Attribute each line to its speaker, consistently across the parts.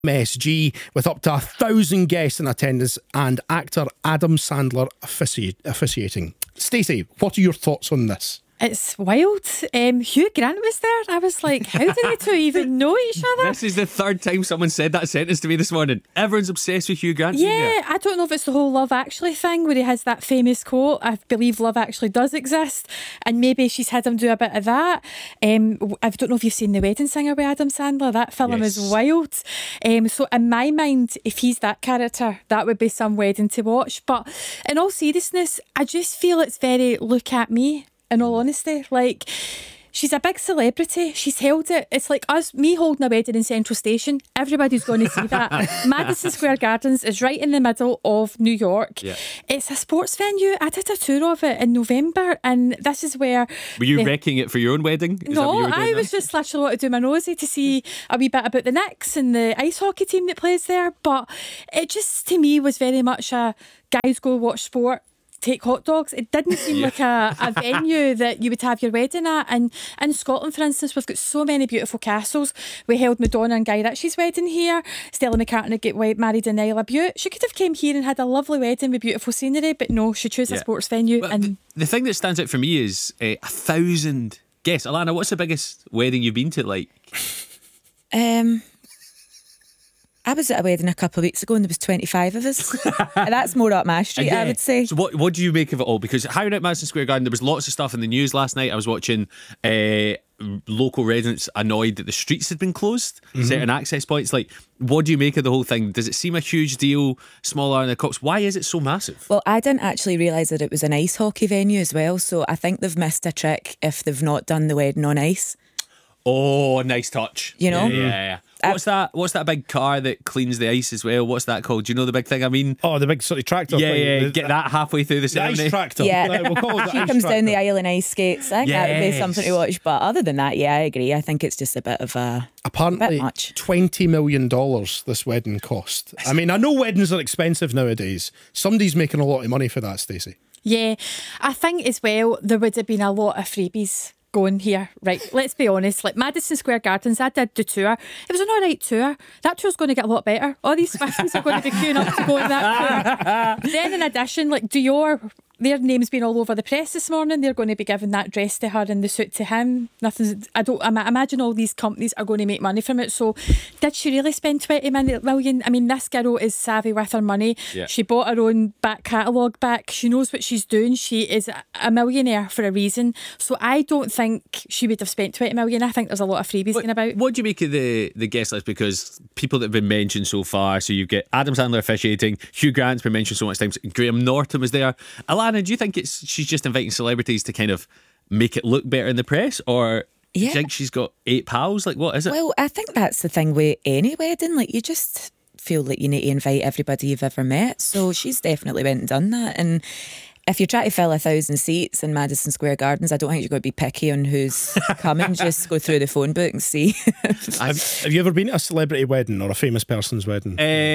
Speaker 1: MSG with up to 1,000 guests in attendance and actor Adam Sandler officiating. Stacey, what are your thoughts on this?
Speaker 2: It's wild. Hugh Grant was there. I was like, how do they two even know each other?
Speaker 3: This is the third time someone said that sentence to me this morning. Everyone's obsessed with Hugh Grant.
Speaker 2: Yeah, I don't know if it's the whole Love Actually thing where he has that famous quote, I believe love actually does exist, and maybe she's had him do a bit of that. I don't know if you've seen The Wedding Singer with Adam Sandler. That film is wild. So in my mind, if he's that character, that would be some wedding to watch. But in all seriousness, I just feel it's very look at me. In all honesty, like, she's a big celebrity. She's held it. It's like me holding a wedding in Central Station. Everybody's going to see that. Madison Square Gardens is right in the middle of New York. Yeah. It's a sports venue. I did a tour of it in November, and this is where...
Speaker 3: Were you wrecking it for your own wedding?
Speaker 2: No, I was just literally wanting to do my nosy to see a wee bit about the Knicks and the ice hockey team that plays there. But it just, to me, was very much a guys go watch sport, take hot dogs. It didn't seem like a venue that you would have your wedding at. And in Scotland, for instance, we've got so many beautiful castles. We held Madonna and Guy Ritchie's wedding here. Stella McCartney got married in Isla Butte. She could have came here and had a lovely wedding with beautiful scenery, but no, she chose a sports venue.
Speaker 3: Well,
Speaker 2: and
Speaker 3: the thing that stands out for me is 1,000 guests. Alana, what's the biggest wedding you've been to? Like,
Speaker 4: I was at a wedding a couple of weeks ago and there was 25 of us. That's more up my street, I would say.
Speaker 3: So what do you make of it all? Because hiring out Madison Square Garden, there was lots of stuff in the news last night. I was watching local residents annoyed that the streets had been closed, certain access points. Like, what do you make of the whole thing? Does it seem a huge deal, smaller than the Cops? Why is it so massive?
Speaker 4: Well, I didn't actually realise that it was an ice hockey venue as well, so I think they've missed a trick if they've not done the wedding on ice.
Speaker 3: Oh, nice touch.
Speaker 4: You know?
Speaker 3: Yeah. What's that big car that cleans the ice as well? What's that called? Do you know the big thing I mean?
Speaker 1: Oh, the big sort of tractor
Speaker 3: Yeah,
Speaker 1: thing.
Speaker 3: yeah. Get that halfway through the ceremony.
Speaker 1: The ice tractor.
Speaker 4: Yeah.
Speaker 1: We'll call it the
Speaker 4: She
Speaker 1: ice
Speaker 4: comes down
Speaker 1: tractor.
Speaker 4: the aisle in ice skates. I think that would be something to watch. But other than that, yeah, I agree. I think it's just a bit of a...
Speaker 1: Apparently,
Speaker 4: bit much.
Speaker 1: $20 million this wedding cost. I mean, I know weddings are expensive nowadays. Somebody's making a lot of money for that, Stacey.
Speaker 2: yeah, I think as well there would have been a lot of freebies going here, right? Let's be honest, like Madison Square Gardens, I did the tour. It was an alright tour. That tour's going to get a lot better. All these Swifties are going to be queuing up to go on that tour. Then in addition, like Dior, their name's been all over the press this morning. They're going to be giving that dress to her and the suit to him. I imagine all these companies are going to make money from it. So did she really spend 20 million? I mean, this girl is savvy with her money.
Speaker 3: Yeah.
Speaker 2: She bought her own back catalogue back. She knows what she's doing. She is a millionaire for a reason. So I don't think she would have spent 20 million. I think there's a lot of freebies going about.
Speaker 3: What do you make of the guest list? Because people that have been mentioned so far, so you get Adam Sandler officiating, Hugh Grant's been mentioned so much times, Graham Norton was there. Alana, do you think she's just inviting celebrities to kind of make it look better in the press, or do you think she's got 8 pals? Like, what is it?
Speaker 4: Well, I think that's the thing with any wedding. Like, you just feel like you need to invite everybody you've ever met. So she's definitely went and done that. And if you're trying to fill 1,000 seats in Madison Square Gardens, I don't think you're going to be picky on who's coming. Just go through the phone book and see.
Speaker 1: Have you ever been to a celebrity wedding or a famous person's wedding?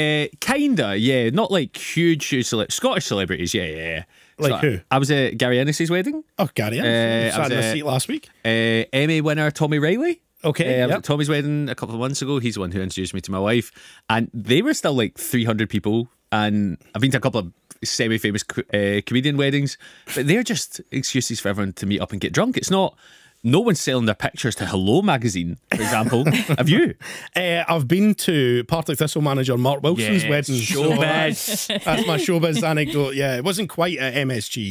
Speaker 3: Kinda, yeah. Not like huge Scottish celebrities, yeah.
Speaker 1: Like who?
Speaker 3: I was at Gary Ennis's wedding.
Speaker 1: Oh, Gary Ennis.
Speaker 3: I was
Speaker 1: Sat in the seat last week.
Speaker 3: Emmy winner Tommy Riley.
Speaker 1: Okay,
Speaker 3: I was at Tommy's wedding a couple of months ago. He's the one who introduced me to my wife, and they were still like 300 people. And I've been to a couple of semi-famous comedian weddings, but they're just excuses for everyone to meet up and get drunk. It's not. No one's selling their pictures to Hello magazine, for example. Have you?
Speaker 1: I've been to Partick Thistle manager Mark Wilson's wedding.
Speaker 3: Showbiz.
Speaker 1: That's my showbiz anecdote. Yeah, it wasn't quite at MSG.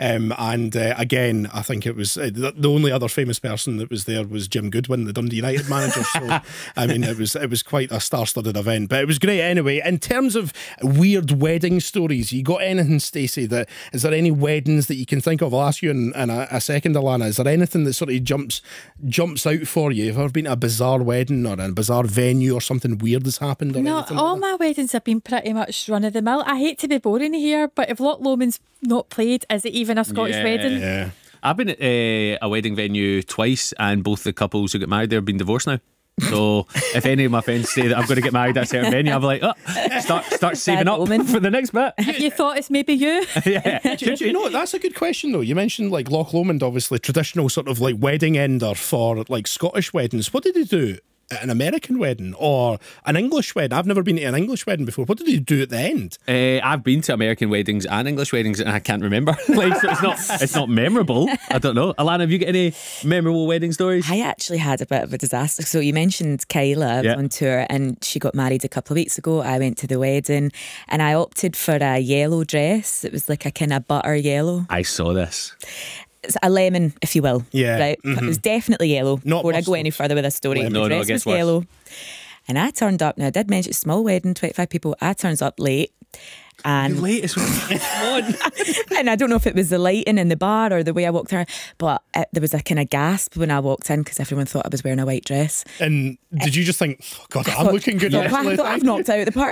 Speaker 1: Again, I think it was the only other famous person that was there was Jim Goodwin, the Dundee United manager. So, I mean, it was quite a star-studded event, but it was great anyway. In terms of weird wedding stories, you got anything, Stacey? Is there any weddings that you can think of? I'll ask you in a second, Alana. Is there anything that sort of jumps out for you? Have you ever been to a bizarre wedding or a bizarre venue or something weird has happened? Or
Speaker 2: No,
Speaker 1: anything
Speaker 2: all
Speaker 1: like
Speaker 2: my weddings have been pretty much run of the mill. I hate to be boring here, but if Loch Lomond's not played, is it even a Scottish wedding?
Speaker 1: Yeah.
Speaker 3: I've been at a wedding venue twice, and both the couples who got married there have been divorced now. So if any of my friends say that I'm going to get married at a certain venue, I'll be like, start saving up for the next bit.
Speaker 2: Have you thought it's maybe you?
Speaker 3: Yeah.
Speaker 1: You know what? That's a good question though. You mentioned like Loch Lomond, obviously traditional sort of like wedding ender for like Scottish weddings. What did they do at an American wedding or an English wedding? I've never been to an English wedding before. What did you do at the end?
Speaker 3: I've been to American weddings and English weddings, and I can't remember. Like, so it's not memorable. I don't know. Alana, have you got any memorable wedding stories?
Speaker 4: I actually had a bit of a disaster. So you mentioned Kyla
Speaker 3: Yeah.
Speaker 4: on tour, and she got married a couple of weeks ago. I went to the wedding and I opted for a yellow dress. It was like a kind of butter yellow.
Speaker 3: I saw this.
Speaker 4: It's a lemon, if you will.
Speaker 1: Yeah.
Speaker 4: Right. It was definitely yellow.
Speaker 1: Not
Speaker 4: Before I go
Speaker 1: mustard.
Speaker 4: any further with this story,
Speaker 1: Lemon.
Speaker 4: the
Speaker 3: No,
Speaker 4: dress
Speaker 3: it
Speaker 4: was
Speaker 3: gets worse.
Speaker 4: yellow. And I turned up. Now I did mention small wedding, 25 people. I turned up late. And
Speaker 3: Late as well. Come on.
Speaker 4: and I don't know if it was the lighting in the bar or the way I walked around, but there was a kind of gasp when I walked in because everyone thought I was wearing a white dress.
Speaker 1: And did you just think, oh God, I'm looking good?
Speaker 4: I
Speaker 1: actually.
Speaker 4: thought I've knocked out the park.